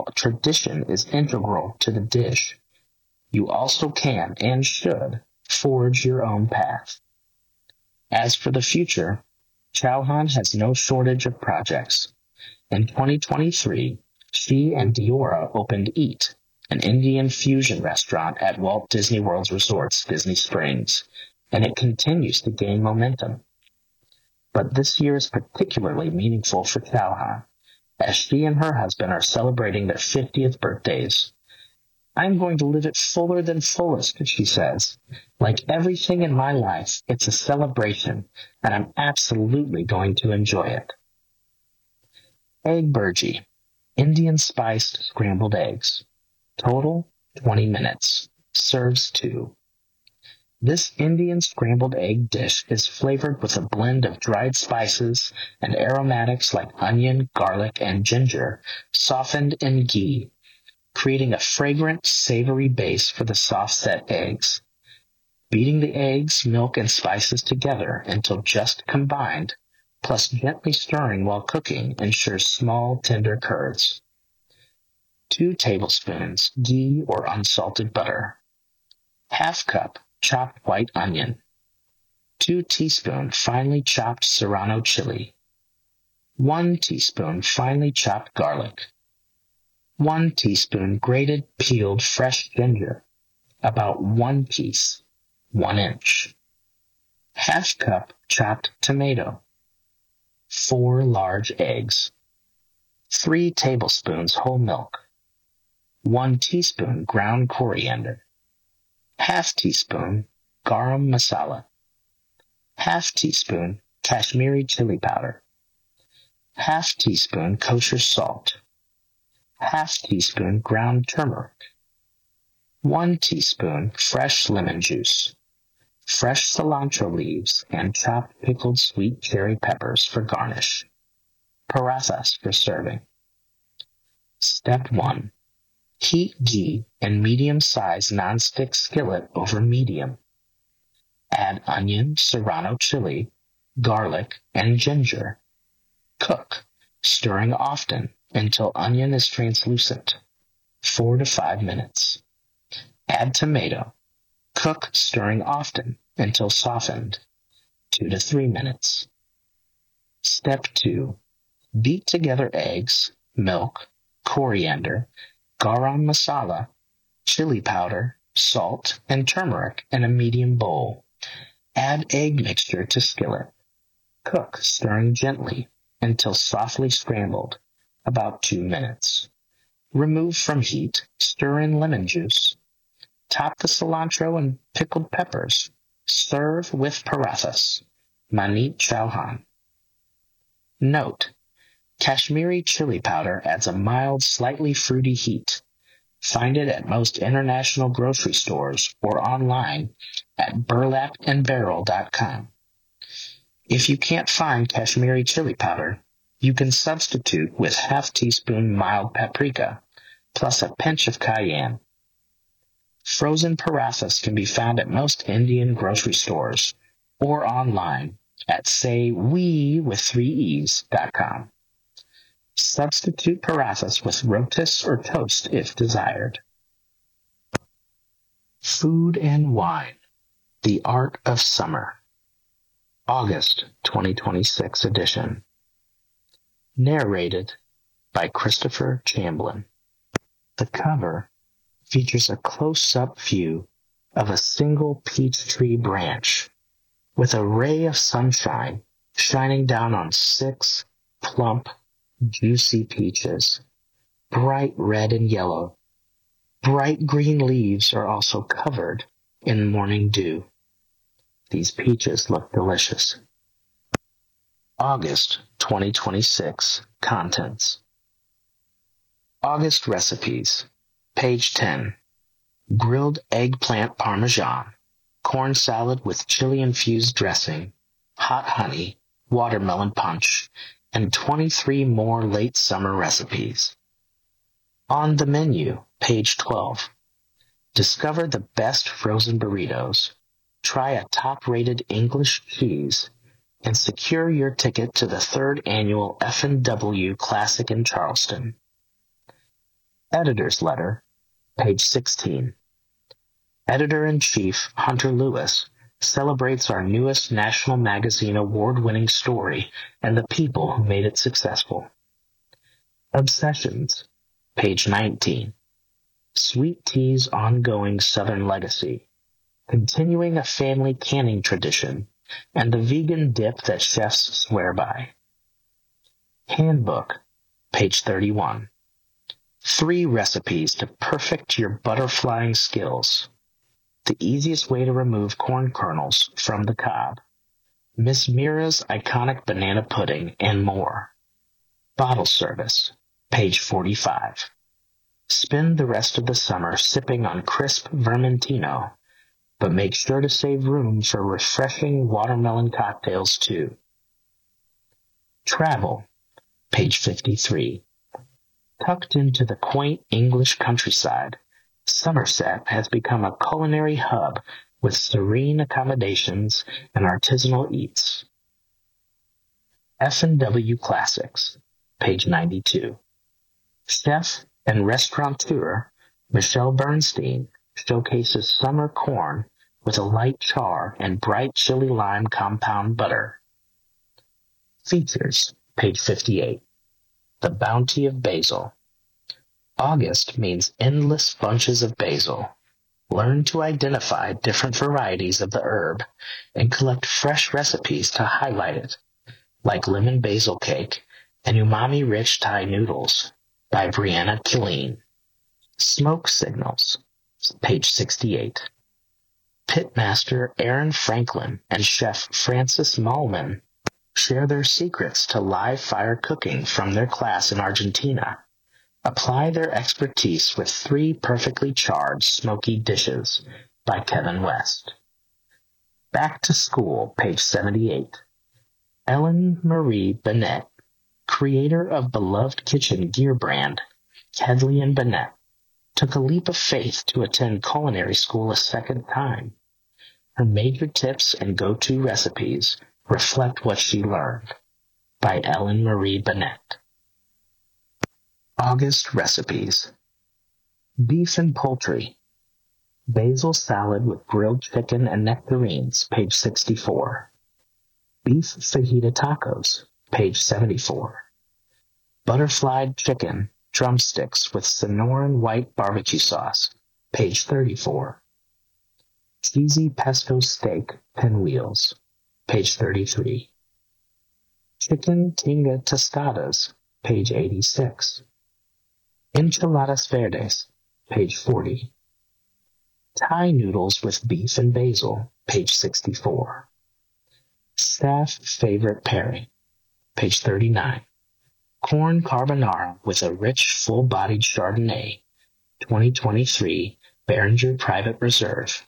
while tradition is integral to the dish, you also can and should forge your own path. As for the future, Chauhan has no shortage of projects. In 2023, she and Diora opened Eat, an Indian fusion restaurant at Walt Disney World Resorts, Disney Springs, and it continues to gain momentum. But this year is particularly meaningful for Chauhan, as she and her husband are celebrating their 50th birthdays. I'm going to live it fuller than fullest, she says. Like everything in my life, it's a celebration, and I'm absolutely going to enjoy it. Egg Burji, Indian spiced scrambled eggs. Total 20 minutes. Serves 2. This Indian scrambled egg dish is flavored with a blend of dried spices and aromatics like onion, garlic, and ginger, softened in ghee, creating a fragrant, savory base for the soft-set eggs. Beating the eggs, milk, and spices together until just combined, plus gently stirring while cooking, ensures small, tender curds. 2 tablespoons ghee or unsalted butter. Half cup chopped white onion. 2 teaspoons finely chopped serrano chili. 1 teaspoon finely chopped garlic. 1 teaspoon grated peeled fresh ginger, about 1 piece, 1 inch. Half cup chopped tomato. 4 large eggs. 3 tablespoons whole milk. 1 teaspoon ground coriander. Half teaspoon garam masala. Half teaspoon Kashmiri chili powder. Half teaspoon kosher salt. Half teaspoon ground turmeric. 1 teaspoon fresh lemon juice. Fresh cilantro leaves and chopped pickled sweet cherry peppers for garnish. Parathas for serving. Step 1. Heat ghee in medium-sized nonstick skillet over medium. Add onion, serrano chili, garlic, and ginger. Cook, stirring often until onion is translucent, 4 to 5 minutes. Add tomato. Cook, stirring often until softened, 2 to 3 minutes. Step 2. Beat together eggs, milk, coriander, garam masala, chili powder, salt, and turmeric in a medium bowl. Add egg mixture to skillet. Cook, stirring gently until softly scrambled, about 2 minutes. Remove from heat, stir in lemon juice. Top the cilantro and pickled peppers. Serve with parathas. Manit Chauhan. Note: Kashmiri chili powder adds a mild, slightly fruity heat. Find it at most international grocery stores or online at burlapandbarrel.com. If you can't find Kashmiri chili powder, you can substitute with half teaspoon mild paprika, plus a pinch of cayenne. Frozen parathas can be found at most Indian grocery stores or online at saywe.com. Substitute parathas with rotis or toast if desired. Food and Wine, The Art of Summer, August 2026 edition. Narrated by Christopher Chamblin. The cover features a close-up view of a single peach tree branch with a ray of sunshine shining down on 6 plump, juicy peaches, bright red and yellow. Bright green leaves are also covered in morning dew. These peaches look delicious. August 2026 Contents. August Recipes. Page 10. Grilled eggplant parmesan, corn salad with chili-infused dressing, hot honey, watermelon punch, and 23 more late summer recipes. On the menu, page 12. Discover the best frozen burritos, try a top-rated English cheese, and secure your ticket to the 3rd annual F&W Classic in Charleston. Editor's Letter, page 16. Editor-in-Chief Hunter Lewis celebrates our newest National Magazine award-winning story and the people who made it successful. Obsessions, page 19. Sweet Tea's ongoing Southern legacy, continuing a family canning tradition, and the vegan dip that chefs swear by. Handbook, page 31. 3 recipes to perfect your butterflying skills. The easiest way to remove corn kernels from the cob. Miss Mira's iconic banana pudding, and more. Bottle service, page 45. Spend the rest of the summer sipping on crisp Vermentino, but make sure to save room for refreshing watermelon cocktails too. Travel, page 53. Tucked into the quaint English countryside, Somerset has become a culinary hub with serene accommodations and artisanal eats. F&W Classics, page 92. Chef and restaurateur Michelle Bernstein showcases summer corn with a light char and bright chili lime compound butter. Features, page 58. The bounty of basil. August means endless bunches of basil. Learn to identify different varieties of the herb and collect fresh recipes to highlight it, like lemon basil cake and umami-rich Thai noodles by Brianna Killeen. Smoke signals, page 68. Pitmaster Aaron Franklin and Chef Francis Mallman share their secrets to live fire cooking from their class in Argentina. Apply their expertise with 3 perfectly charred smoky dishes by Kevin West. Back to School, page 78. Ellen Marie Bennett, creator of beloved kitchen gear brand Kedley and Bennett, took a leap of faith to attend culinary school a second time. Her major tips and go-to recipes reflect what she learned. By Ellen Marie Bennett. August recipes. Beef and poultry. Basil salad with grilled chicken and nectarines, page 64. Beef fajita tacos, page 74. Butterflied chicken drumsticks with Sonoran white barbecue sauce, page 34. Cheesy pesto steak pinwheels, page 33. Chicken tinga tostadas, page 86. Enchiladas verdes, page 40. Thai noodles with beef and basil, page 64. Staff favorite pairing, page 39. Corn carbonara with a rich, full-bodied Chardonnay, 2023 Behringer Private Reserve.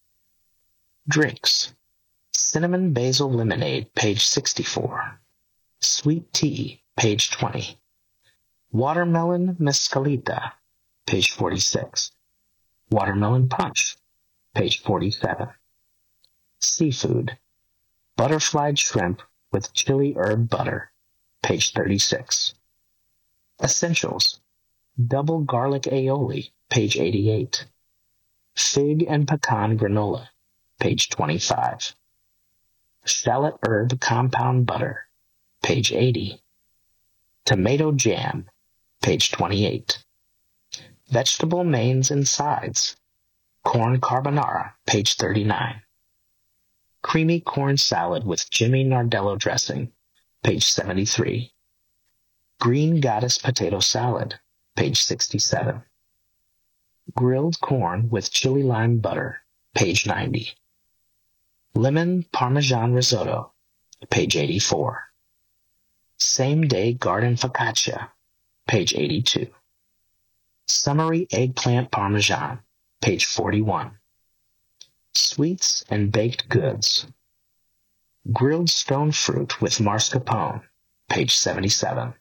Drinks. Cinnamon basil lemonade, page 64. Sweet tea, page 20. Watermelon mescalita, page 46. Watermelon punch, page 47. Seafood. Butterflied shrimp with chili herb butter, page 36. Essentials. Double garlic aioli, page 88. Fig and pecan granola, page 25. Shallot herb compound butter, page 80. Tomato jam, page 28. Vegetable mains and sides. Corn carbonara, page 39. Creamy corn salad with Jimmy Nardello dressing, page 73. Green goddess potato salad, page 67. Grilled corn with chili lime butter, page 90. Lemon Parmesan risotto, page 84. Same-day garden focaccia, page 82. Summery eggplant parmesan, page 41. Sweets and baked goods. Grilled stone fruit with mascarpone, page 77.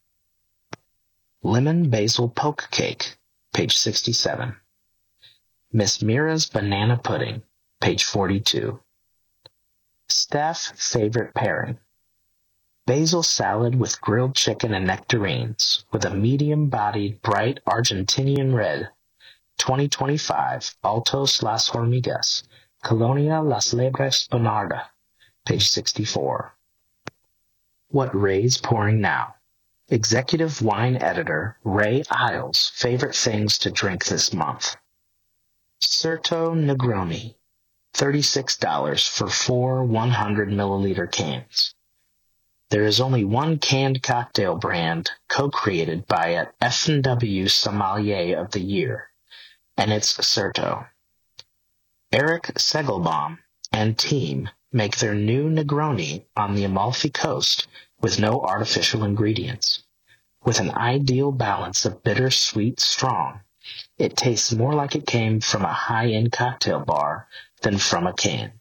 Lemon basil poke cake, page 67. Miss Mira's banana pudding, page 42. Staff favorite pairing. Basil salad with grilled chicken and nectarines, with a medium-bodied, bright Argentinian red. 2025, Altos Las Hormigas, Colonia Las Lebres Bonarda, page 64. What Ray's pouring now. Executive wine editor Ray Isles' favorite things to drink this month. Certo Negroni, $36 for 4 100-milliliter cans. There is only one canned cocktail brand co-created by an F&W Sommelier of the Year, and it's Certo. Eric Segelbaum and team make their new Negroni on the Amalfi Coast with no artificial ingredients. With an ideal balance of bitter, sweet, strong, it tastes more like it came from a high-end cocktail bar than from a can.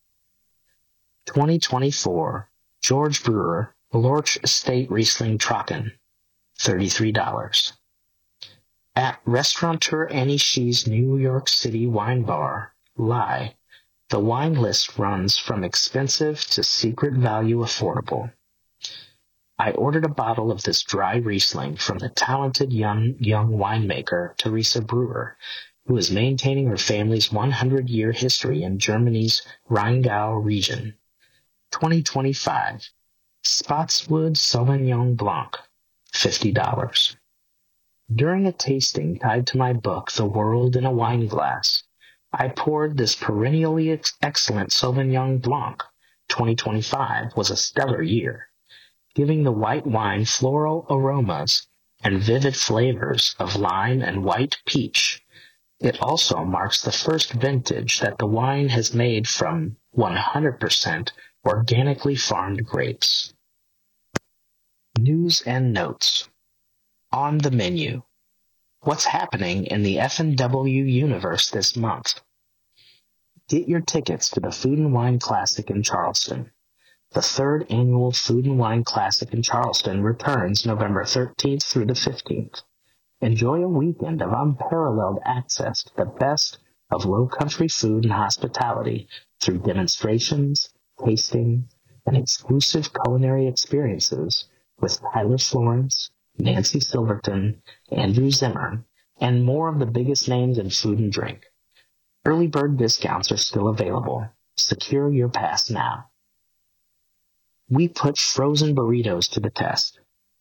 2024 George Brewer Lorch Estate Riesling Trocken, $33. At Restaurateur Annie Shee's New York City wine bar, Lie, the wine list runs from expensive to secret value affordable. I ordered a bottle of this dry Riesling from the talented young winemaker Teresa Brewer, who is maintaining her family's 100-year history in Germany's Rheingau region. 2025 Spotswood Sauvignon Blanc, $50. During a tasting tied to my book, The World in a Wine Glass, I poured this perennially excellent Sauvignon Blanc. 2025 was a stellar year, giving the white wine floral aromas and vivid flavors of lime and white peach. It also marks the first vintage that the wine has made from 100% organically farmed grapes. News and notes. On the menu. What's happening in the F&W universe this month? Get your tickets to the Food and Wine Classic in Charleston. The third annual Food and Wine Classic in Charleston returns November 13th through the 15th. Enjoy a weekend of unparalleled access to the best of Low Country food and hospitality through demonstrations, tasting, and exclusive culinary experiences with Tyler Florence, Nancy Silverton, Andrew Zimmern, and more of the biggest names in food and drink. Early bird discounts are still available. Secure your pass now. We put frozen burritos to the test.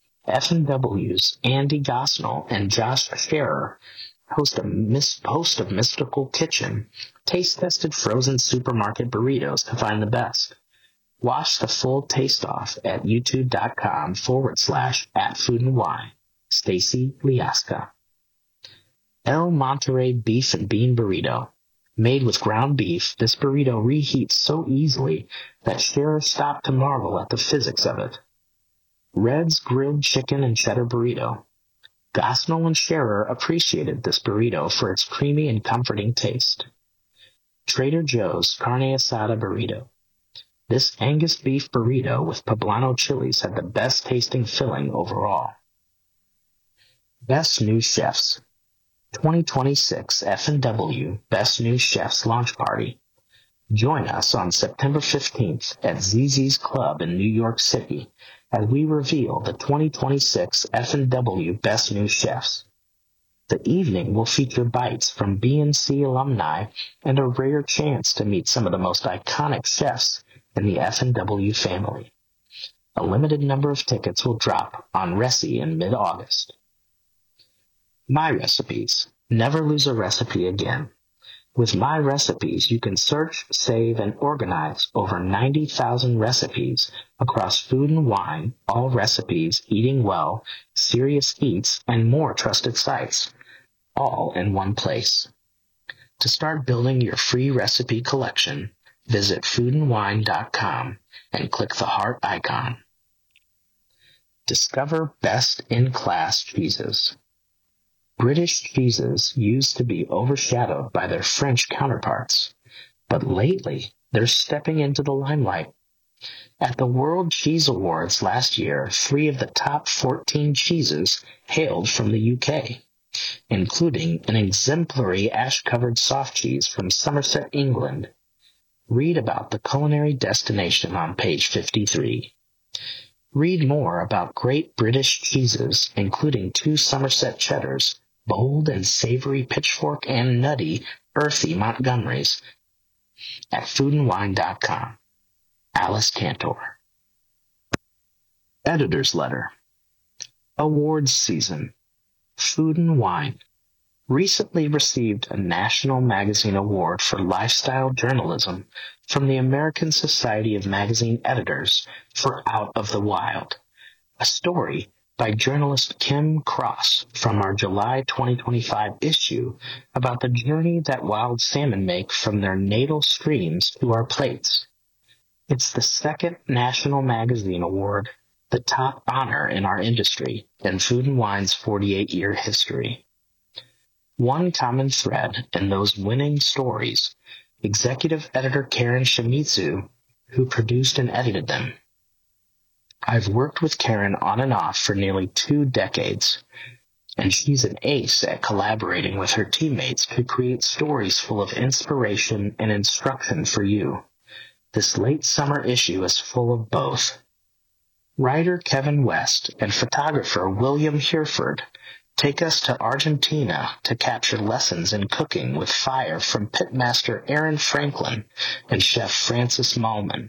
F&W's Andy Gosnell and Josh Scherer, host of Mystical Kitchen, taste-tested frozen supermarket burritos to find the best. Watch the full taste-off at youtube.com/@foodandwine. Stacy Liaska. El Monterey Beef and Bean Burrito. Made with ground beef, this burrito reheats so easily that Scherer stopped to marvel at the physics of it. Red's Grilled Chicken and Cheddar Burrito. Gosnell and Scherer appreciated this burrito for its creamy and comforting taste. Trader Joe's Carne Asada Burrito. This Angus beef burrito with poblano chilies had the best tasting filling overall. Best New Chefs. 2026 F&W Best New Chefs Launch Party. Join us on September 15th at ZZ's Club in New York City as we reveal the 2026 F&W Best New Chefs. The evening will feature bites from BNC alumni and a rare chance to meet some of the most iconic chefs in the F&W family. A limited number of tickets will drop on Reci in mid-August. My Recipes. Never lose a recipe again. With My Recipes, you can search, save, and organize over 90,000 recipes across food and wine, all recipes, eating well, serious eats, and more trusted sites, all in one place. To start building your free recipe collection, visit foodandwine.com and click the heart icon. Discover best-in-class cheeses. British cheeses used to be overshadowed by their French counterparts, but lately they're stepping into the limelight. At the World Cheese Awards last year, 3 of the top 14 cheeses hailed from the UK, including an exemplary ash-covered soft cheese from Somerset, England. Read about the culinary destination on page 53. Read more about great British cheeses, including 2 Somerset cheddars, bold and savory Pitchfork, and nutty, earthy Montgomerys at foodandwine.com. Alice Cantor. Editor's Letter. Awards Season. Food and Wine recently received a National Magazine Award for Lifestyle Journalism from the American Society of Magazine Editors for Out of the Wild, a story by journalist Kim Cross from our July 2025 issue about the journey that wild salmon make from their natal streams to our plates. It's the second National Magazine Award, the top honor in our industry and Food and Wine's 48-year history. One common thread in those winning stories, executive editor Karen Shimizu, who produced and edited them. I've worked with Karen on and off for nearly 2 decades, and she's an ace at collaborating with her teammates to create stories full of inspiration and instruction for you. This late summer issue is full of both. Writer Kevin West and photographer William Hereford take us to Argentina to capture lessons in cooking with fire from pitmaster Aaron Franklin and chef Francis Mallman.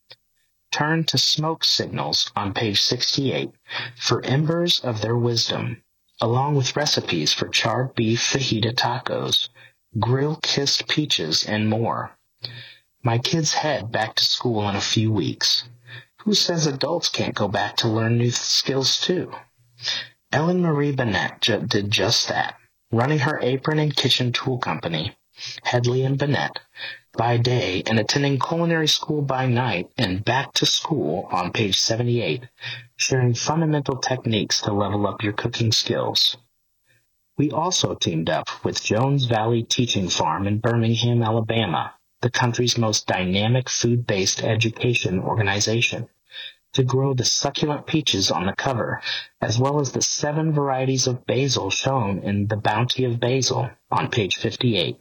Turn to smoke signals on page 68 for embers of their wisdom, along with recipes for charred beef fajita tacos, grill-kissed peaches, and more. My kids head back to school in a few weeks. Who says adults can't go back to learn new skills too? Ellen Marie Bennett did just that, running her apron and kitchen tool company, Headley and Bennett, by day and attending culinary school by night, and back to school on page 78, sharing fundamental techniques to level up your cooking skills. We also teamed up with Jones Valley Teaching Farm in Birmingham, Alabama, the country's most dynamic food-based education organization, to grow the succulent peaches on the cover, as well as the 7 varieties of basil shown in The Bounty of Basil on page 58.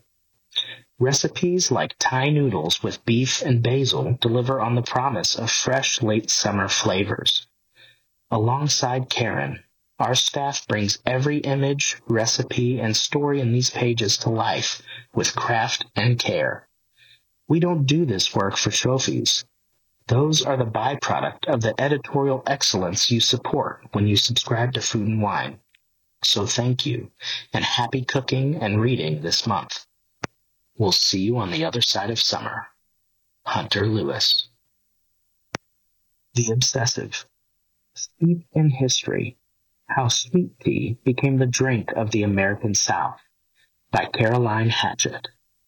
Recipes like Thai noodles with beef and basil deliver on the promise of fresh late summer flavors. Alongside Karen, our staff brings every image, recipe, and story in these pages to life with craft and care. We don't do this work for trophies. Those are the byproduct of the editorial excellence you support when you subscribe to Food and Wine. So thank you, and happy cooking and reading this month. We'll see you on the other side of summer. Hunter Lewis. The Obsessive. Steeped in History. How Sweet Tea Became the Drink of the American South by Caroline Hatchett.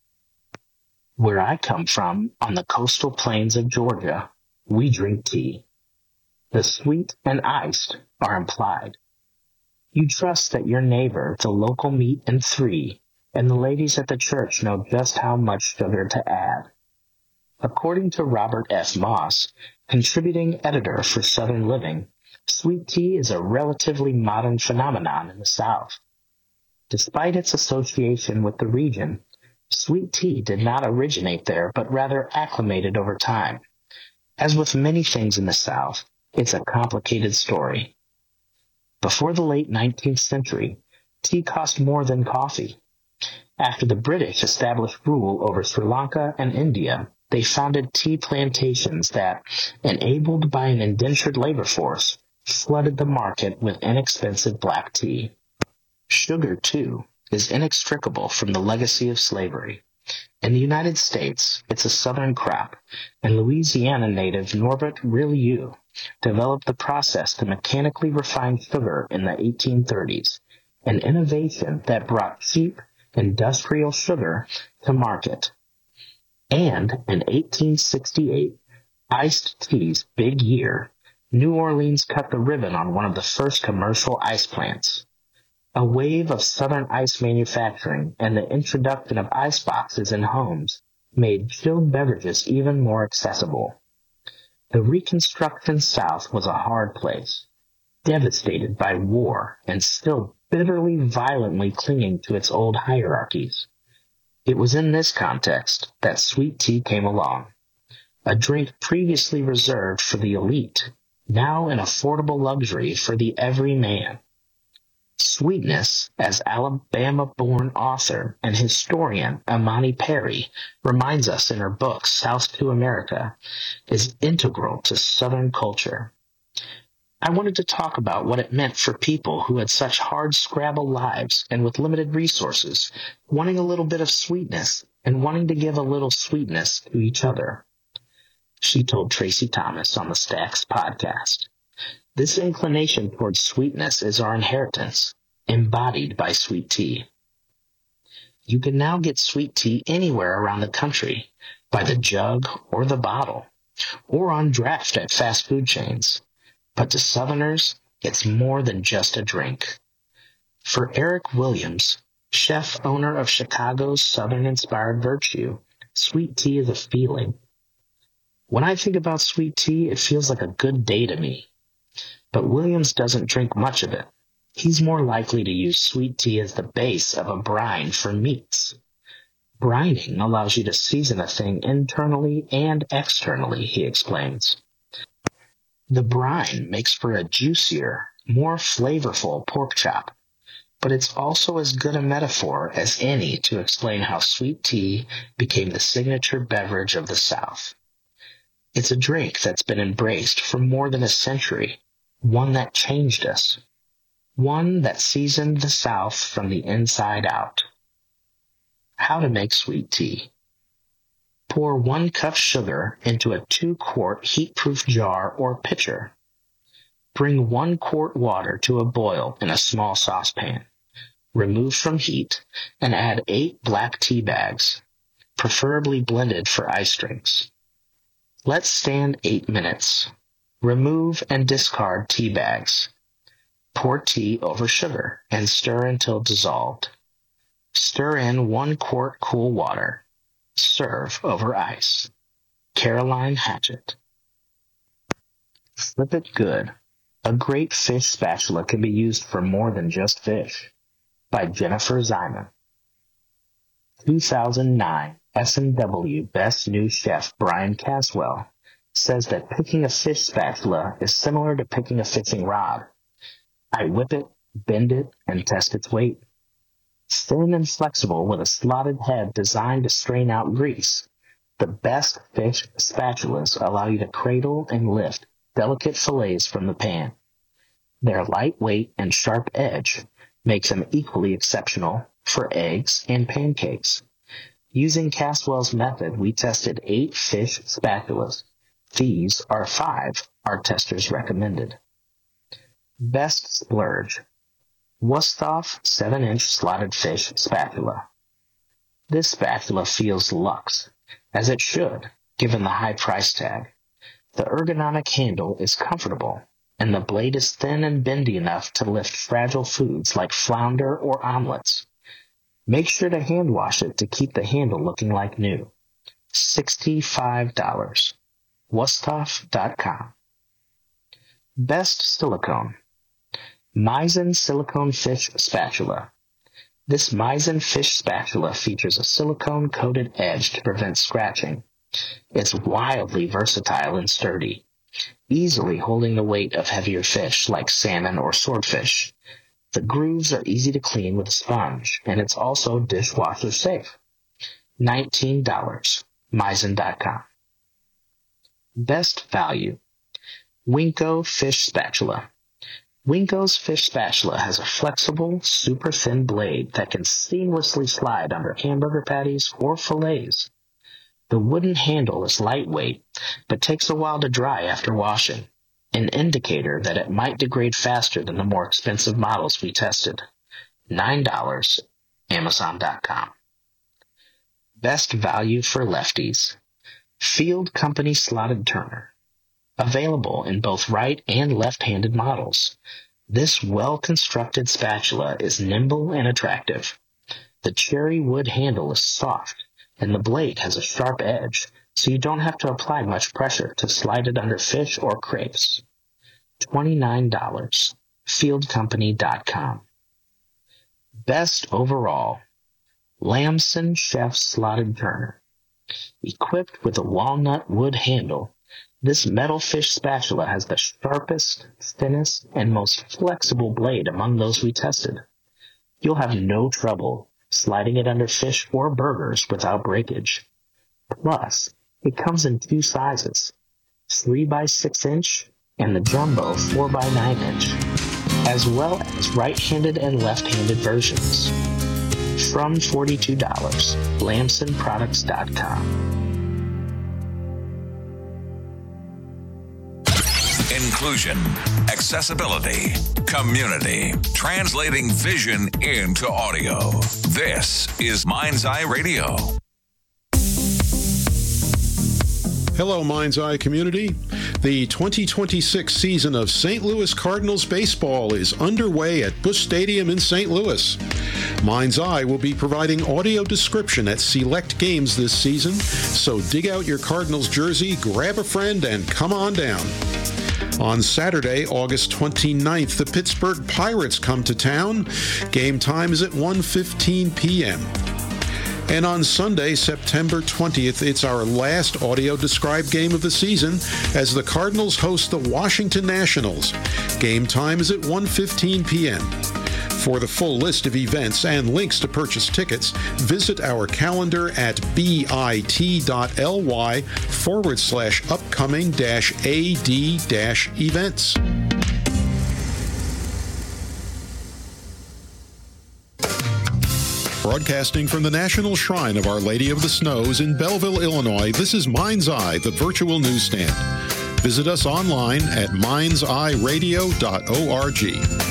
Where I come from, on the coastal plains of Georgia, we drink tea. The sweet and iced are implied. You trust that your neighbor, the local meat and 3, and the ladies at the church know just how much sugar to add. According to Robert F. Moss, contributing editor for Southern Living, sweet tea is a relatively modern phenomenon in the South. Despite its association with the region, sweet tea did not originate there, but rather acclimated over time. As with many things in the South, it's a complicated story. Before the late 19th century, tea cost more than coffee. After the British established rule over Sri Lanka and India, they founded tea plantations that, enabled by an indentured labor force, flooded the market with inexpensive black tea. Sugar, too, is inextricable from the legacy of slavery. In the United States, it's a southern crop, and Louisiana native Norbert Rillieux developed the process to mechanically refine sugar in the 1830s, an innovation that brought cheap, industrial sugar to market. And in 1868, iced tea's big year, New Orleans cut the ribbon on one of the first commercial ice plants. A wave of southern ice manufacturing and the introduction of ice boxes in homes made chilled beverages even more accessible. The Reconstruction South was a hard place, devastated by war and still bitterly violently clinging to its old hierarchies. It was in this context that sweet tea came along, a drink previously reserved for the elite, now an affordable luxury for the everyman. Sweetness, as Alabama-born author and historian Imani Perry reminds us in her book South to America, is integral to Southern culture. I wanted to talk about what it meant for people who had such hard-scrabble lives and with limited resources, wanting a little bit of sweetness and wanting to give a little sweetness to each other. She told Tracy Thomas on the Stacks podcast. This inclination towards sweetness is our inheritance, embodied by sweet tea. You can now get sweet tea anywhere around the country, by the jug or the bottle, or on draft at fast food chains. But to Southerners, it's more than just a drink. For Eric Williams, chef owner of Chicago's Southern-inspired Virtue, sweet tea is a feeling. When I think about sweet tea, it feels like a good day to me. But Williams doesn't drink much of it. He's more likely to use sweet tea as the base of a brine for meats. Brining allows you to season a thing internally and externally, he explains. The brine makes for a juicier, more flavorful pork chop, but it's also as good a metaphor as any to explain how sweet tea became the signature beverage of the South. It's a drink that's been embraced for more than a century, one that changed us, one that seasoned the South from the inside out. How to make sweet tea. Pour 1 cup sugar into a 2-quart heat-proof jar or pitcher. Bring 1 quart water to a boil in a small saucepan. Remove from heat and add 8 black tea bags, preferably blended for ice drinks. Let stand 8 minutes. Remove and discard tea bags. Pour tea over sugar and stir until dissolved. Stir in 1 quart cool water. Serve over ice. Caroline Hatchett. Flip it good. A great fish spatula can be used for more than just fish. By Jennifer Ziman. 2009 S&W Best New Chef Brian Caswell says that picking a fish spatula is similar to picking a fishing rod. I whip it, bend it, and test its weight. Thin and flexible with a slotted head designed to strain out grease, the best fish spatulas allow you to cradle and lift delicate fillets from the pan. Their lightweight and sharp edge makes them equally exceptional for eggs and pancakes. Using Caswell's method, we tested 8 fish spatulas. These are 5 our testers recommended. Best splurge. Wusthof 7-inch slotted fish spatula. This spatula feels luxe, as it should, given the high price tag. The ergonomic handle is comfortable, and the blade is thin and bendy enough to lift fragile foods like flounder or omelets. Make sure to hand wash it to keep the handle looking like new. $65. Wusthof.com. Best silicone. Meissen silicone fish spatula. This Meissen fish spatula features a silicone-coated edge to prevent scratching. It's wildly versatile and sturdy, easily holding the weight of heavier fish like salmon or swordfish. The grooves are easy to clean with a sponge, and it's also dishwasher safe. $19. Meissen.com. Best value. Winco fish spatula. Winco's fish spatula has a flexible, super thin blade that can seamlessly slide under hamburger patties or fillets. The wooden handle is lightweight, but takes a while to dry after washing, an indicator that it might degrade faster than the more expensive models we tested. $9. Amazon.com. Best value for lefties. Field Company slotted turner. Available in both right and left-handed models. This well-constructed spatula is nimble and attractive. The cherry wood handle is soft, and the blade has a sharp edge, so you don't have to apply much pressure to slide it under fish or crepes. $29. Fieldcompany.com. Best overall. Lamson Chef Slotted Turner. Equipped with a walnut wood handle, This metal fish spatula has the sharpest, thinnest, and most flexible blade among those we tested. You'll have no trouble sliding it under fish or burgers without breakage. Plus, it comes in 2 sizes, 3 by 6 inch and the jumbo 4 by 9 inch, as well as right-handed and left-handed versions. From $42, LamsonProducts.com. Inclusion, accessibility, community, translating vision into audio. This is Mind's Eye Radio. Hello, Mind's Eye community. The 2026 season of St. Louis Cardinals baseball is underway at Busch Stadium in St. Louis. Mind's Eye will be providing audio description at select games this season, so dig out your Cardinals jersey, grab a friend, and come on down. On Saturday, August 29th, the Pittsburgh Pirates come to town. Game time is at 1:15 p.m. And on Sunday, September 20th, it's our last audio-described game of the season as the Cardinals host the Washington Nationals. Game time is at 1:15 p.m. For the full list of events and links to purchase tickets, visit our calendar at bit.ly/upcoming-ad-events. Broadcasting from the National Shrine of Our Lady of the Snows in Belleville, Illinois, this is Mind's Eye, the virtual newsstand. Visit us online at mindseyeradio.org.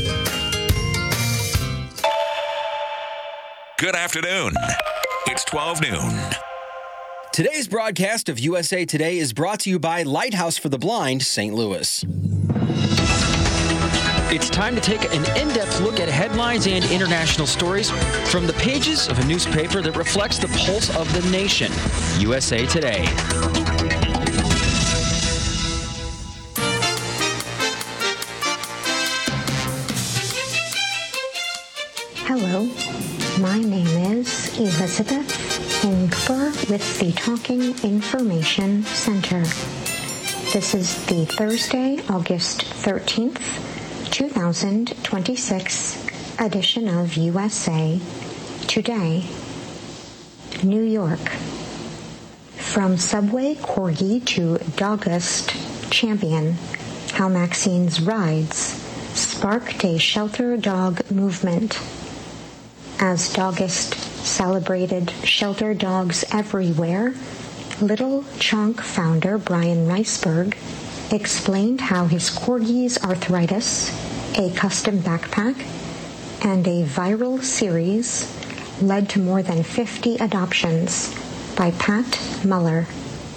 Good afternoon. It's 12 noon. Today's broadcast of USA Today is brought to you by Lighthouse for the Blind, St. Louis. It's time to take an in-depth look at headlines and international stories from the pages of a newspaper that reflects the pulse of the nation, USA Today. Hello, my name is Elizabeth Ingber with the Talking Information Center. This is the Thursday, August 13th, 2026 edition of USA Today. New York. From Subway Corgi to Doggist Champion, how Maxine's rides sparked a shelter dog movement. As Doggist celebrated shelter dogs everywhere, Little Chunk founder Brian Reisberg explained how his Corgi's arthritis, a custom backpack, and a viral series led to more than 50 adoptions by Pat Muller.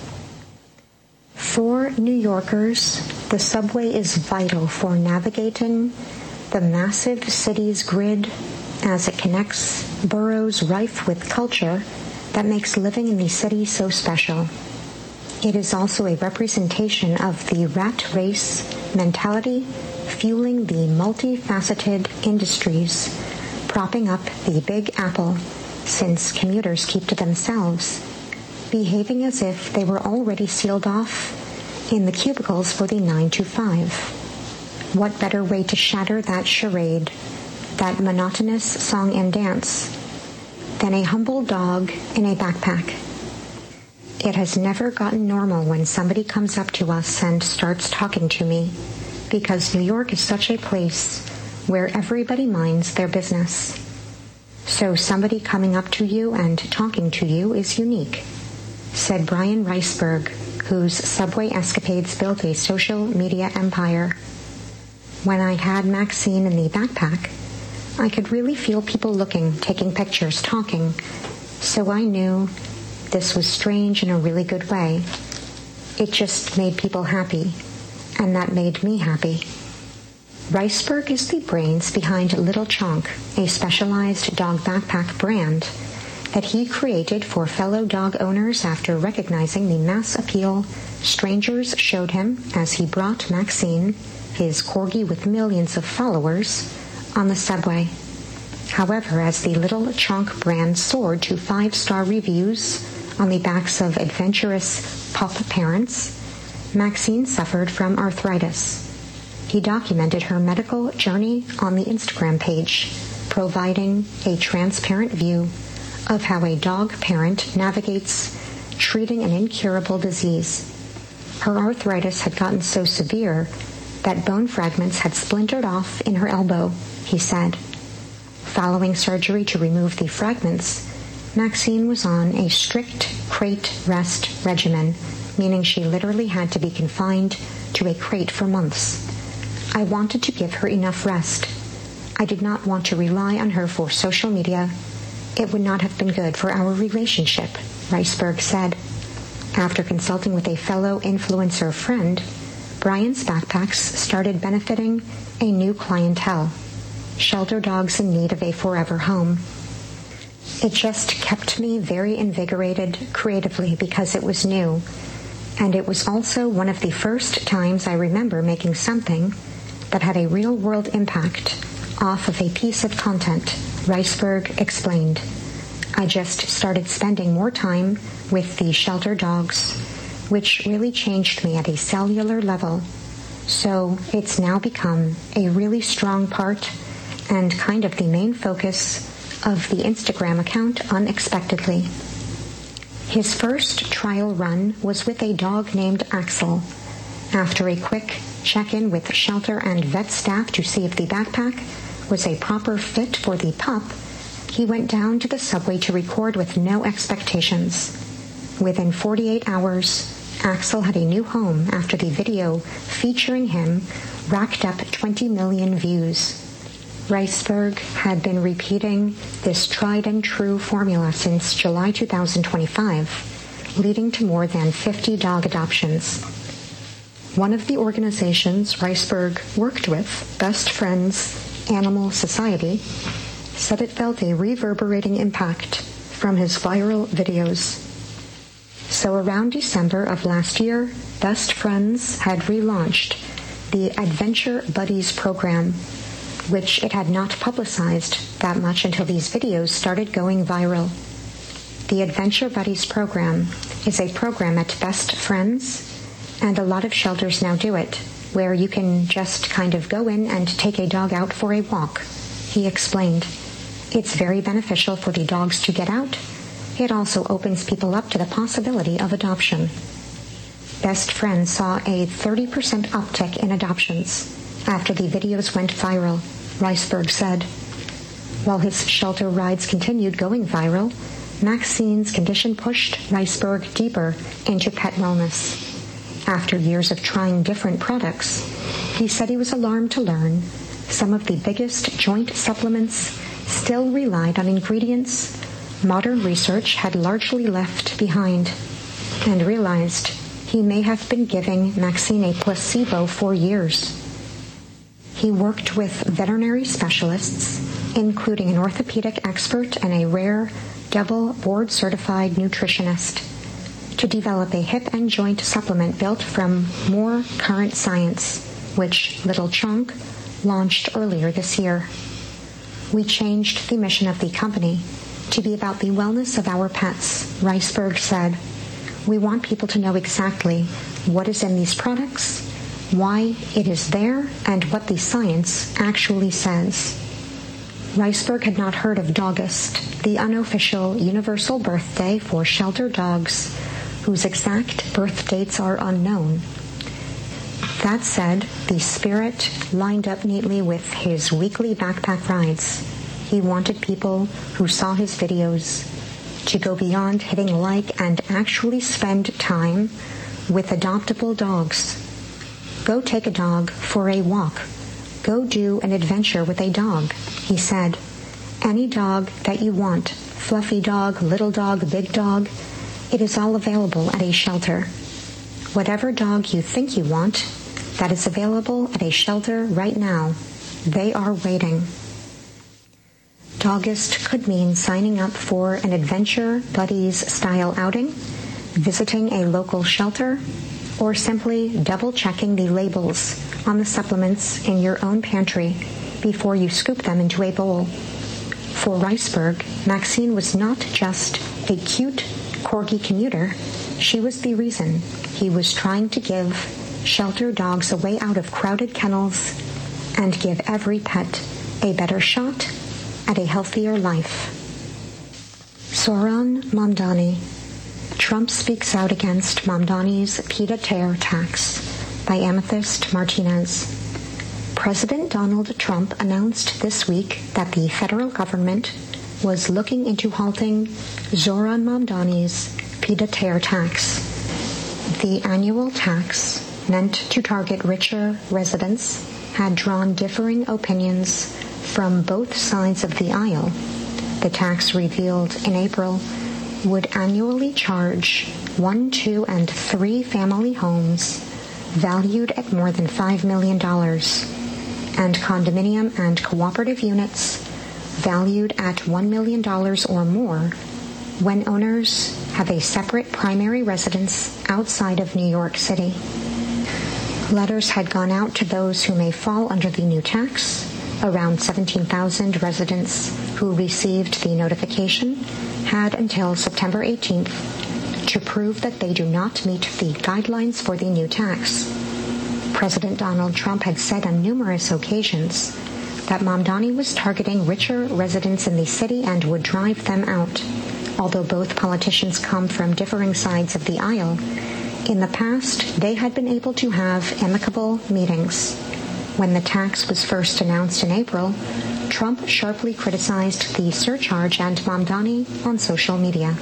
For New Yorkers, the subway is vital for navigating the massive city's grid as it connects boroughs rife with culture that makes living in the city so special. It is also a representation of the rat race mentality fueling the multifaceted industries, propping up the Big Apple, since commuters keep to themselves, behaving as if they were already sealed off in the cubicles for the 9 to 5. What better way to shatter that charade, that monotonous song and dance, than a humble dog in a backpack? It has never gotten normal when somebody comes up to us and starts talking to me, because New York is such a place where everybody minds their business. So somebody coming up to you and talking to you is unique, said Brian Reisberg, whose Subway escapades built a social media empire. When I had Maxine in the backpack, I could really feel people looking, taking pictures, talking, so I knew this was strange in a really good way. It just made people happy, and that made me happy. Reisberg is the brains behind Little Chunk, a specialized dog backpack brand that he created for fellow dog owners after recognizing the mass appeal strangers showed him as he brought Maxine, his corgi with millions of followers, on the subway. However, as the Little Chunk brand soared to 5-star reviews on the backs of adventurous pup parents, Maxine suffered from arthritis. He documented her medical journey on the Instagram page, providing a transparent view of how a dog parent navigates treating an incurable disease. Her arthritis had gotten so severe that bone fragments had splintered off in her elbow, he said. Following surgery to remove the fragments, Maxine was on a strict crate rest regimen, meaning she literally had to be confined to a crate for months. I wanted to give her enough rest. I did not want to rely on her for social media. It would not have been good for our relationship, Reisberg said. After consulting with a fellow influencer friend, Brian's Backpacks started benefiting a new clientele, shelter dogs in need of a forever home. It just kept me very invigorated creatively because it was new, and it was also one of the first times I remember making something that had a real-world impact off of a piece of content, Reisberg explained. I just started spending more time with the shelter dogs, which really changed me at a cellular level. So it's now become a really strong part and kind of the main focus of the Instagram account unexpectedly. His first trial run was with a dog named Axel. After a quick check-in with shelter and vet staff to see if the backpack was a proper fit for the pup, he went down to the subway to record with no expectations. Within 48 hours, Axel had a new home after the video featuring him racked up 20 million views. Reisberg had been repeating this tried-and-true formula since July 2025, leading to more than 50 dog adoptions. One of the organizations Reisberg worked with, Best Friends Animal Society, said it felt a reverberating impact from his viral videos. So around December of last year, Best Friends had relaunched the Adventure Buddies program, which it had not publicized that much until these videos started going viral. The Adventure Buddies program is a program at Best Friends, and a lot of shelters now do it, where you can just kind of go in and take a dog out for a walk, he explained. It's very beneficial for the dogs to get out. It also opens people up to the possibility of adoption. Best Friends saw a 30% uptick in adoptions after the videos went viral, Reisberg said. While his shelter rides continued going viral, Maxine's condition pushed Reisberg deeper into pet wellness. After years of trying different products, he said he was alarmed to learn some of the biggest joint supplements still relied on ingredients modern research had largely left behind, and realized he may have been giving Maxine a placebo for years. He worked with veterinary specialists, including an orthopedic expert and a rare double board-certified nutritionist, to develop a hip and joint supplement built from more current science, which Little Chunk launched earlier this year. We changed the mission of the company to be about the wellness of our pets, Reisberg said. We want people to know exactly what is in these products, why it is there, and what the science actually says. Reisberg had not heard of Dogust, the unofficial universal birthday for shelter dogs, whose exact birth dates are unknown. That said, the spirit lined up neatly with his weekly backpack rides. He wanted people who saw his videos to go beyond hitting like and actually spend time with adoptable dogs. Go take a dog for a walk. Go do an adventure with a dog, he said. Any dog that you want, fluffy dog, little dog, big dog, it is all available at a shelter. Whatever dog you think you want, that is available at a shelter right now. They are waiting. Dogust could mean signing up for an Adventure Buddies style outing, visiting a local shelter, or simply double-checking the labels on the supplements in your own pantry before you scoop them into a bowl. For Reisberg, Maxine was not just a cute corgi commuter. She was the reason he was trying to give shelter dogs a way out of crowded kennels and give every pet a better shot at a healthier life. Zohran Mamdani. Trump speaks out against Mamdani's pied-à-terre tax by Amethyst Martinez. President Donald Trump announced this week that the federal government was looking into halting Zohran Mamdani's pied-à-terre tax. The annual tax, meant to target richer residents, had drawn differing opinions from both sides of the aisle. The tax, revealed in April, would annually charge 1, 2, and 3 family homes valued at more than $5 million, and condominium and cooperative units valued at $1 million or more when owners have a separate primary residence outside of New York City. Letters had gone out to those who may fall under the new tax. Around 17,000 residents who received the notification had until September 18th to prove that they do not meet the guidelines for the new tax. President Donald Trump had said on numerous occasions that Mamdani was targeting richer residents in the city and would drive them out. Although both politicians come from differing sides of the aisle, in the past they had been able to have amicable meetings. When the tax was first announced in April, Trump sharply criticized the surcharge and Mamdani on social media.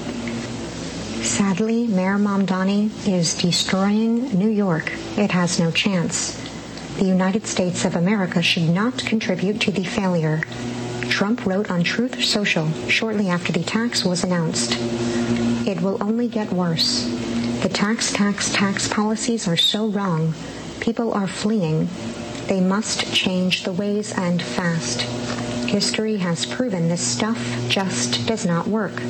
Sadly, Mayor Mamdani is destroying New York. It has no chance. The United States of America should not contribute to the failure. Trump wrote on Truth Social shortly after the tax was announced. It will only get worse. The tax policies are so wrong. People are fleeing. They must change the ways, and fast. History has proven this stuff just does not work.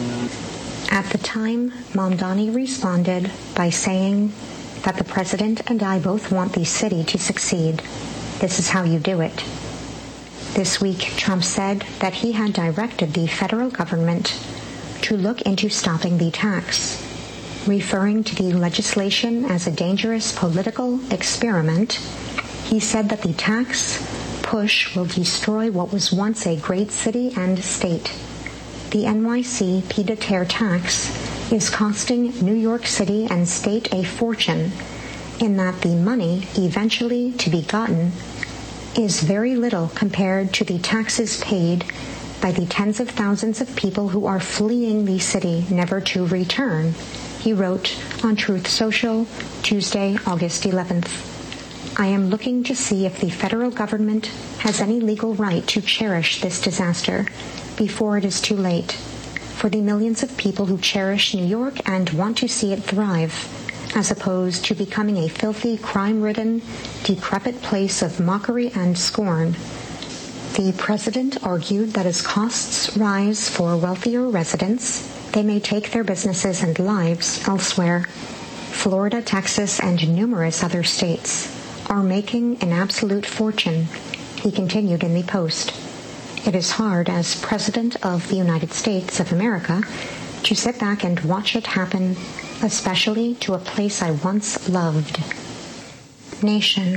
At the time, Mamdani responded by saying that the president and I both want the city to succeed. This is how you do it. This week, Trump said that he had directed the federal government to look into stopping the tax. Referring to the legislation as a dangerous political experiment, he said that the tax push will destroy what was once a great city and state. The NYC pied-à-terre tax is costing New York City and state a fortune, in that the money eventually to be gotten is very little compared to the taxes paid by the tens of thousands of people who are fleeing the city never to return, he wrote on Truth Social Tuesday, August 11th. I am looking to see if the federal government has any legal right to cherish this disaster before it is too late. For the millions of people who cherish New York and want to see it thrive, as opposed to becoming a filthy, crime-ridden, decrepit place of mockery and scorn. The president argued that as costs rise for wealthier residents, they may take their businesses and lives elsewhere. Florida, Texas, and numerous other states are making an absolute fortune, he continued in the Post. It is hard as President of the United States of America to sit back and watch it happen, especially to a place I once loved. Nation.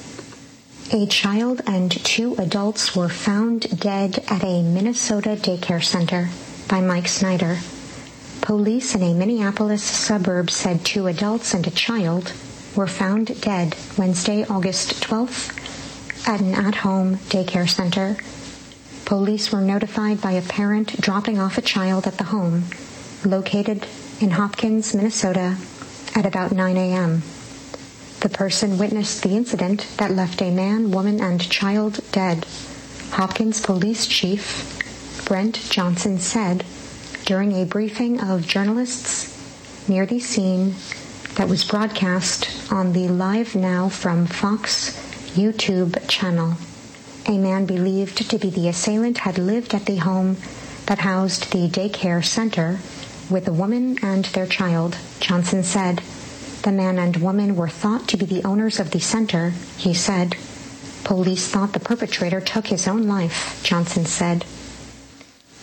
A child and 2 adults were found dead at a Minnesota daycare center by Mike Snyder. Police in a Minneapolis suburb said 2 adults and a child were found dead Wednesday, August 12th, at an at-home daycare center. Police were notified by a parent dropping off a child at the home, located in Hopkins, Minnesota, at about 9 a.m. The person witnessed the incident that left a man, woman, and child dead. Hopkins Police Chief Brent Johnson said during a briefing of journalists near the scene that was broadcast on the Live Now from Fox YouTube channel. A man believed to be the assailant had lived at the home that housed the daycare center with a woman and their child, Johnson said. The man and woman were thought to be the owners of the center, he said. Police thought the perpetrator took his own life, Johnson said.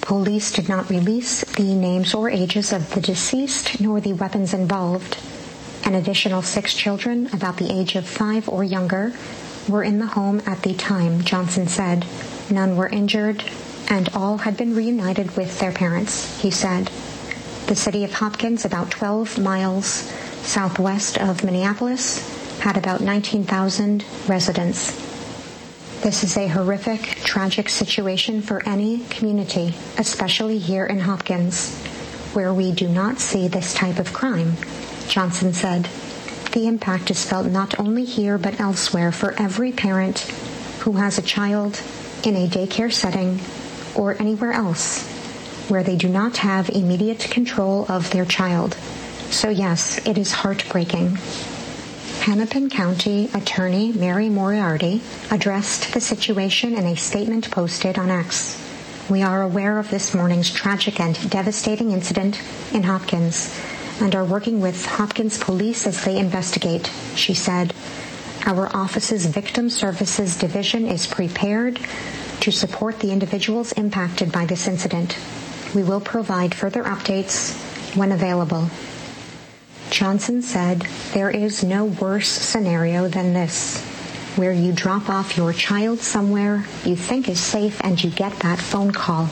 Police did not release the names or ages of the deceased nor the weapons involved. An additional 6 children, about the age of 5 or younger, were in the home at the time, Johnson said. None were injured, and all had been reunited with their parents, he said. The city of Hopkins, about 12 miles southwest of Minneapolis, had about 19,000 residents. This is a horrific, tragic situation for any community, especially here in Hopkins, where we do not see this type of crime, Johnson said. The impact is felt not only here but elsewhere for every parent who has a child in a daycare setting or anywhere else where they do not have immediate control of their child. So yes, it is heartbreaking. Hennepin County Attorney Mary Moriarty addressed the situation in a statement posted on X. We are aware of this morning's tragic and devastating incident in Hopkins and are working with Hopkins Police as they investigate, she said. Our office's Victim Services Division is prepared to support the individuals impacted by this incident. We will provide further updates when available. Johnson said, there is no worse scenario than this, where you drop off your child somewhere you think is safe and you get that phone call.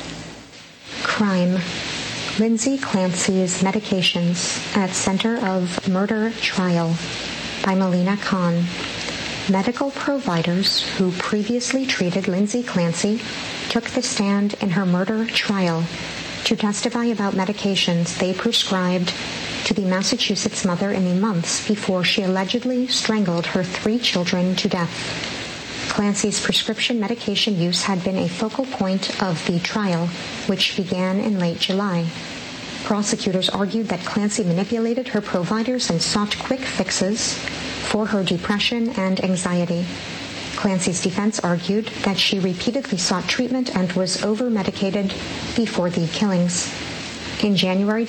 Crime. Lindsay Clancy's Medications at Center of Murder Trial by Melina Kahn. Medical providers who previously treated Lindsay Clancy took the stand in her murder trial to testify about medications they prescribed to the Massachusetts mother in the months before she allegedly strangled her 3 children to death. Clancy's prescription medication use had been a focal point of the trial, which began in late July. Prosecutors argued that Clancy manipulated her providers and sought quick fixes for her depression and anxiety. Clancy's defense argued that she repeatedly sought treatment and was over-medicated before the killings. In January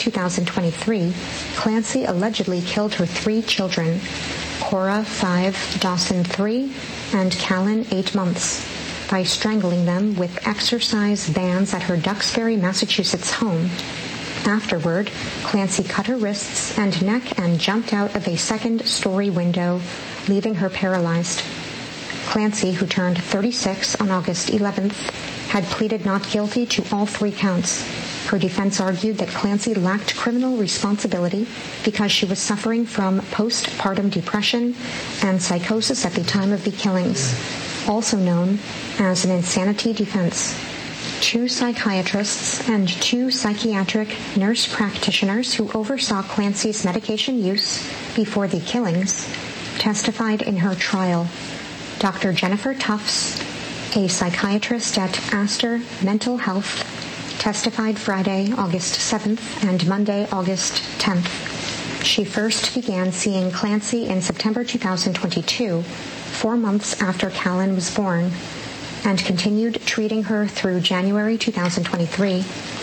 2023, Clancy allegedly killed her 3 children, Cora 5, Dawson 3, and Callan 8 months, by strangling them with exercise bands at her Duxbury, Massachusetts home. Afterward, Clancy cut her wrists and neck and jumped out of a second-story window, leaving her paralyzed. Clancy, who turned 36 on August 11th, had pleaded not guilty to all 3 counts. Her defense argued that Clancy lacked criminal responsibility because she was suffering from postpartum depression and psychosis at the time of the killings, also known as an insanity defense. 2 psychiatrists and 2 psychiatric nurse practitioners who oversaw Clancy's medication use before the killings testified in her trial. Dr. Jennifer Tufts, a psychiatrist at Astor Mental Health, testified Friday, August 7th and Monday, August 10th. She first began seeing Clancy in September 2022, 4 months after Callan was born, and continued treating her through January 2023.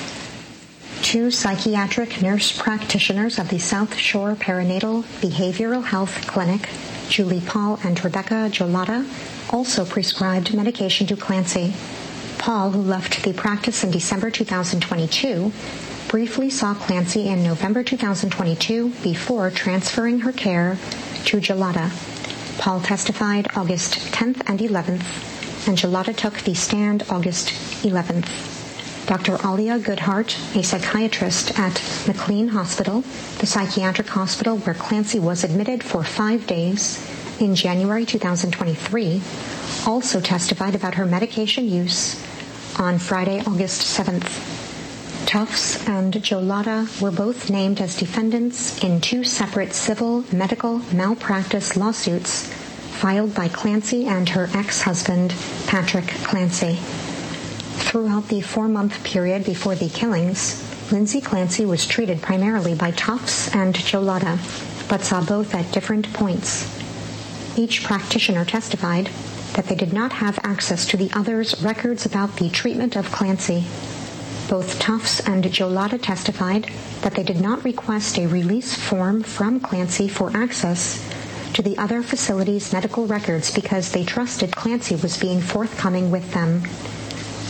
2 psychiatric nurse practitioners of the South Shore Perinatal Behavioral Health Clinic, Julie Paul and Rebecca Jolata, also prescribed medication to Clancy. Paul, who left the practice in December 2022, briefly saw Clancy in November 2022 before transferring her care to Jolata. Paul testified August 10th and 11th, and Jolata took the stand August 11th. Dr. Alia Goodhart, a psychiatrist at McLean Hospital, the psychiatric hospital where Clancy was admitted for 5 days in January 2023, also testified about her medication use on Friday, August 7th. Tufts and Jolata were both named as defendants in 2 separate civil medical malpractice lawsuits filed by Clancy and her ex-husband, Patrick Clancy. Throughout the 4-month period before the killings, Lindsay Clancy was treated primarily by Tufts and Jolata, but saw both at different points. Each practitioner testified that they did not have access to the other's records about the treatment of Clancy. Both Tufts and Jolata testified that they did not request a release form from Clancy for access to the other facility's medical records because they trusted Clancy was being forthcoming with them.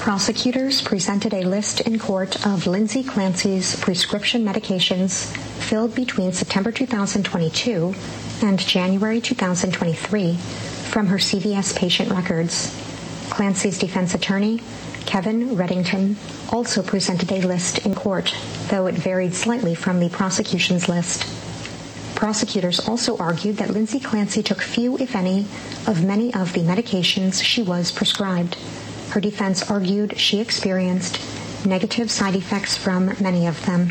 Prosecutors presented a list in court of Lindsay Clancy's prescription medications filled between September 2022 and January 2023 from her CVS patient records. Clancy's defense attorney, Kevin Reddington, also presented a list in court, though it varied slightly from the prosecution's list. Prosecutors also argued that Lindsay Clancy took few, if any, of many of the medications she was prescribed. Her defense argued she experienced negative side effects from many of them.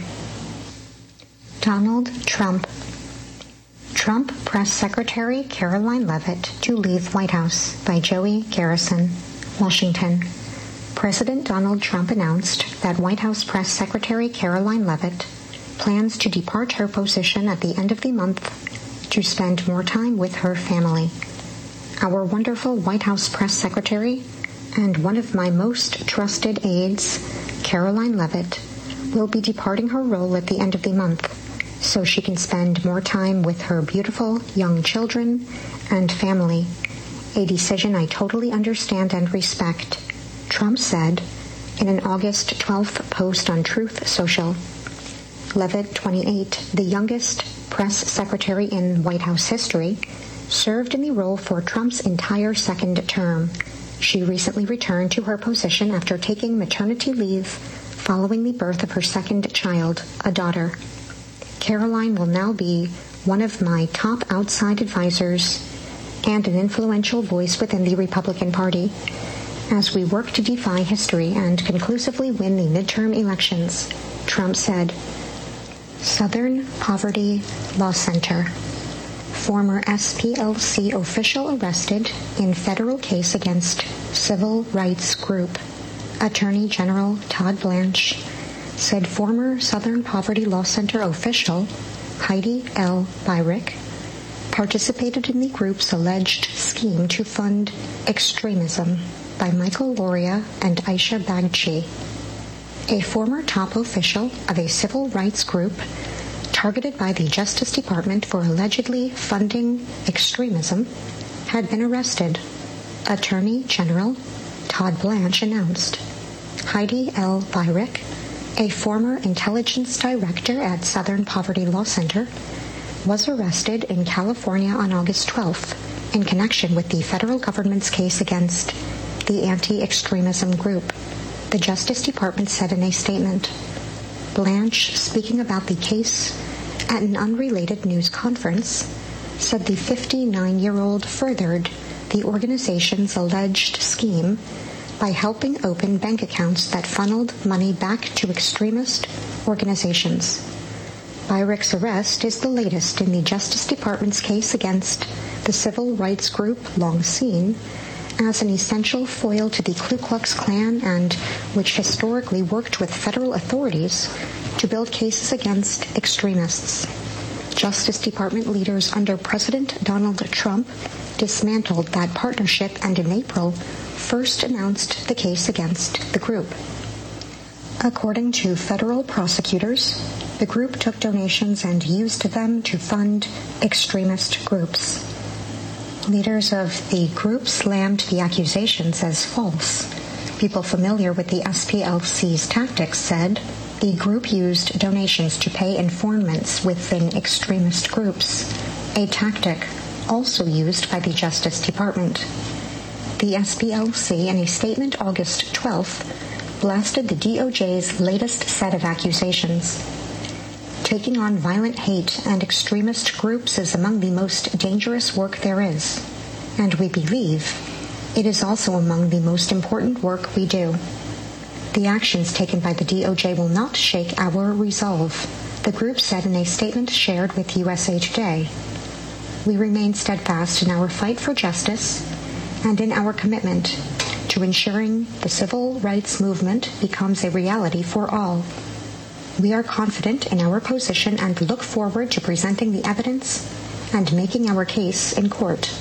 Donald Trump. Trump Press Secretary Caroline Leavitt to leave White House by Joey Garrison, Washington. President Donald Trump announced that White House Press Secretary Caroline Leavitt plans to depart her position at the end of the month to spend more time with her family. Our wonderful White House Press Secretary and one of my most trusted aides, Caroline Leavitt, will be departing her role at the end of the month so she can spend more time with her beautiful young children and family, a decision I totally understand and respect, Trump said in an August 12th post on Truth Social. Leavitt, 28, the youngest press secretary in White House history, served in the role for Trump's entire second term. She recently returned to her position after taking maternity leave following the birth of her second child, a daughter. Caroline will now be one of my top outside advisors and an influential voice within the Republican Party as we work to defy history and conclusively win the midterm elections, Trump said. Southern Poverty Law Center. Former SPLC official arrested in federal case against civil rights group. Attorney General Todd Blanche said former Southern Poverty Law Center official Heidi L. Byrick participated in the group's alleged scheme to fund extremism by Michael Loria and Aisha Bagchi. A former top official of a civil rights group targeted by the Justice Department for allegedly funding extremism had been arrested, Attorney General Todd Blanche announced. Heidi L. Byrick, a former intelligence director at Southern Poverty Law Center, was arrested in California on August 12th in connection with the federal government's case against the anti-extremism group, the Justice Department said in a statement. Blanche, speaking about the case at an unrelated news conference, said the 59-year-old furthered the organization's alleged scheme by helping open bank accounts that funneled money back to extremist organizations. Byrick's arrest is the latest in the Justice Department's case against the civil rights group long seen as an essential foil to the Ku Klux Klan and which historically worked with federal authorities to build cases against extremists. Justice Department leaders under President Donald Trump dismantled that partnership and in April first announced the case against the group. According to federal prosecutors, the group took donations and used them to fund extremist groups. Leaders of the group slammed the accusations as false. People familiar with the SPLC's tactics said the group used donations to pay informants within extremist groups, a tactic also used by the Justice Department. The SPLC, in a statement August 12th, blasted the DOJ's latest set of accusations. Taking on violent hate and extremist groups is among the most dangerous work there is, and we believe it is also among the most important work we do. The actions taken by the DOJ will not shake our resolve, the group said in a statement shared with USA Today. We remain steadfast in our fight for justice and in our commitment to ensuring the civil rights movement becomes a reality for all. We are confident in our position and look forward to presenting the evidence and making our case in court.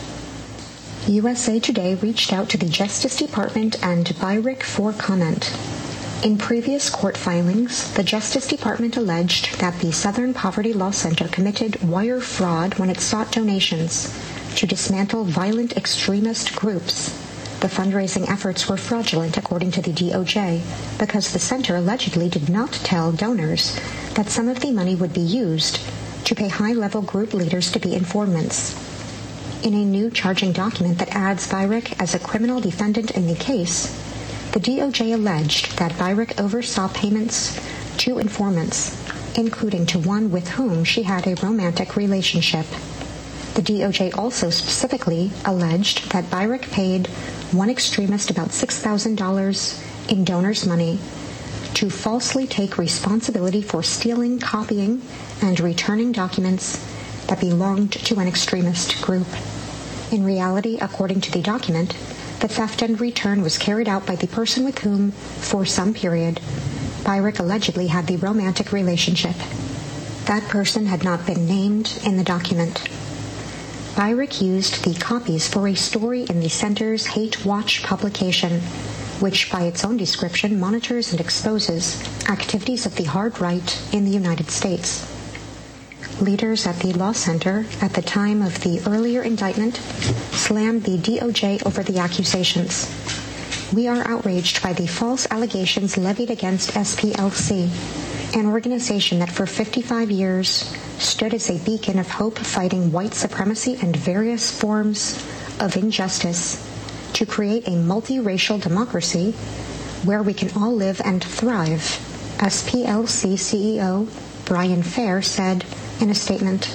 USA Today reached out to the Justice Department and Byrick for comment. In previous court filings, the Justice Department alleged that the Southern Poverty Law Center committed wire fraud when it sought donations to dismantle violent extremist groups, The fundraising efforts were fraudulent, according to the DOJ, because the center allegedly did not tell donors that some of the money would be used to pay high-level group leaders to be informants. In a new charging document that adds Byrick as a criminal defendant in the case, the DOJ alleged that Byrick oversaw payments to informants, including to one with whom she had a romantic relationship. The DOJ also specifically alleged that Byrick paid one extremist about $6,000 in donors' money to falsely take responsibility for stealing, copying, and returning documents that belonged to an extremist group. In reality, according to the document, the theft and return was carried out by the person with whom, for some period, Byrick allegedly had the romantic relationship. That person had not been named in the document. Byrick used the copies for a story in the center's Hate Watch publication, which by its own description monitors and exposes activities of the hard right in the United States. Leaders at the Law Center at the time of the earlier indictment slammed the DOJ over the accusations. We are outraged by the false allegations levied against SPLC, an organization that for 55 years stood as a beacon of hope fighting white supremacy and various forms of injustice to create a multiracial democracy where we can all live and thrive, SPLC CEO Brian Fair said in a statement.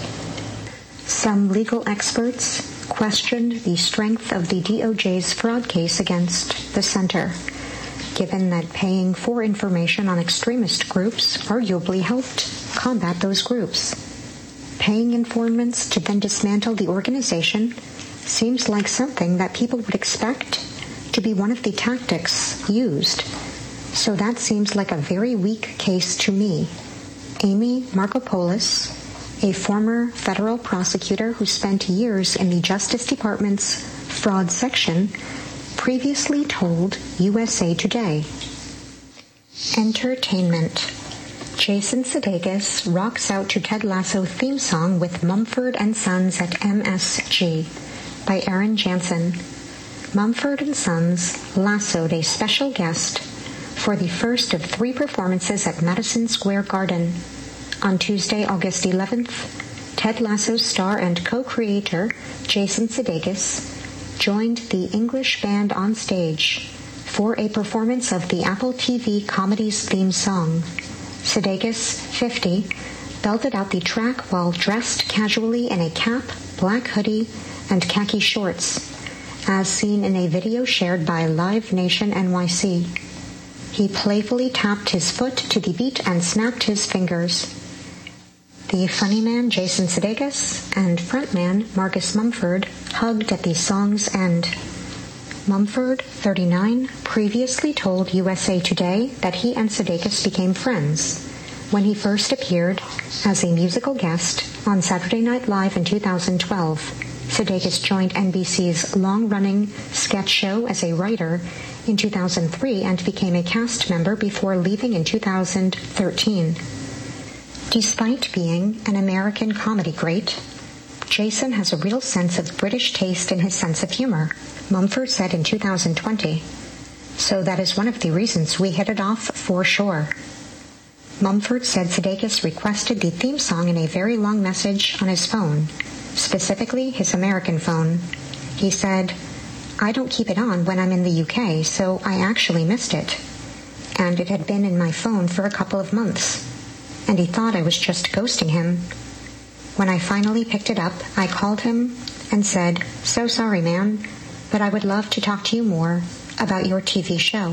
Some legal experts questioned the strength of the DOJ's fraud case against the center, given that paying for information on extremist groups arguably helped combat those groups. Paying informants to then dismantle the organization seems like something that people would expect to be one of the tactics used. So that seems like a very weak case to me. Amy Markopoulos, a former federal prosecutor who spent years in the Justice Department's fraud section, previously told USA Today. Entertainment. Jason Sudeikis rocks out to Ted Lasso theme song with Mumford & Sons at MSG by Aaron Jansen. Mumford & Sons lassoed a special guest for the first of 3 performances at Madison Square Garden. On Tuesday, August 11th, Ted Lasso's star and co-creator, Jason Sudeikis, joined the English band on stage for a performance of the Apple TV comedy's theme song. Sudeikis, 50, belted out the track while dressed casually in a cap, black hoodie, and khaki shorts, as seen in a video shared by Live Nation NYC. He playfully tapped his foot to the beat and snapped his fingers. The funny man Jason Sudeikis and frontman Marcus Mumford hugged at the song's end. Mumford, 39, previously told USA Today that he and Sudeikis became friends when he first appeared as a musical guest on Saturday Night Live in 2012. Sudeikis joined NBC's long-running sketch show as a writer in 2003 and became a cast member before leaving in 2013. Despite being an American comedy great, Jason has a real sense of British taste in his sense of humor, Mumford said in 2020. So that is one of the reasons we hit it off for sure. Mumford said Sudeikis requested the theme song in a very long message on his phone, specifically his American phone. He said, "I don't keep it on when I'm in the UK, so I actually missed it. And it had been in my phone for a couple of months. And he thought I was just ghosting him. When I finally picked it up, I called him and said, 'So sorry, man, but I would love to talk to you more about your TV show.'"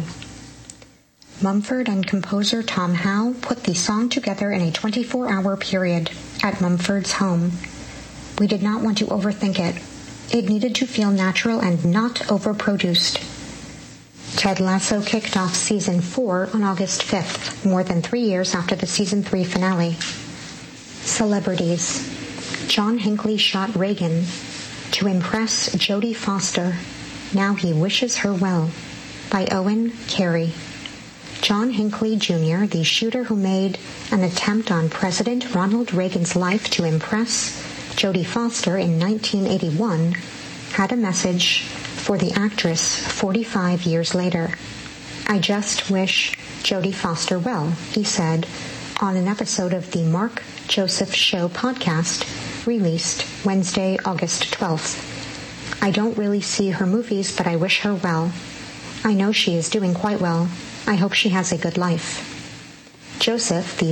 Mumford and composer Tom Howe put the song together in a 24-hour period at Mumford's home. "We did not want to overthink it. It needed to feel natural and not overproduced." Ted Lasso kicked off Season 4 on August 5th, more than 3 years after the Season 3 finale. Celebrities. John Hinckley shot Reagan to impress Jodie Foster. Now he wishes her well, by Owen Carey. John Hinckley Jr., the shooter who made an attempt on President Ronald Reagan's life to impress Jodie Foster in 1981, had a message for the actress 45 years later. I just wish Jodie Foster well, he said on an episode of the Mark Joseph Show podcast, released Wednesday, August 12th. I don't really see her movies, but I wish her well. I know she is doing quite well. I hope she has a good life. Joseph, the